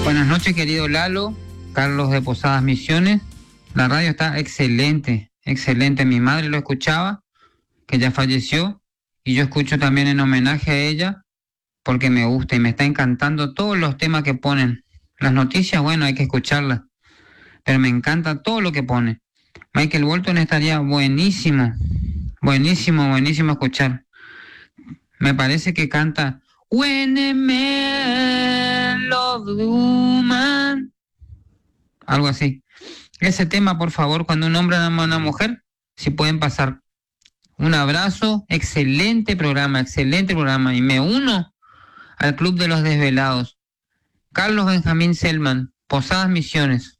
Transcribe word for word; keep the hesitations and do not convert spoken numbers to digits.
Buenas noches, querido Lalo, Carlos de Posadas Misiones. La radio está excelente, excelente. Mi madre lo escuchaba, que ya falleció, y yo escucho también en homenaje a ella, porque me gusta y me está encantando todos los temas que ponen. Las noticias, bueno, hay que escucharlas, pero me encanta todo lo que pone. Michael Bolton estaría buenísimo, buenísimo, buenísimo escuchar. Me parece que canta When a man loves a woman, algo así. Ese tema, por favor, cuando un hombre ama a una mujer, si pueden pasar. Un abrazo, excelente programa, excelente programa, y me uno al Club de los Desvelados. Carlos Benjamín Selman, Posadas Misiones.